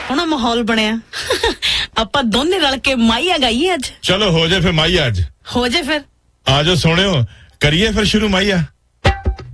ਸੋਹਣਾ ਮਾਹੌਲ ਬਣਿਆ ਆਪਾਂ ਦੋਨੇ ਰਲ ਕੇ ਮਾਈਆ ਗਾਈਏ ਅੱਜ ਚਲੋ ਹੋ ਜਾਏ ਫਿਰ ਮਾਈਆ ਅੱਜ ਹੋ ਜਾਏ ਫਿਰ ਆ ਜਾਓ ਸੋਹਣਿਓ ਕਰੀਏ ਫਿਰ ਸ਼ੁਰੂ ਮਾਈਆ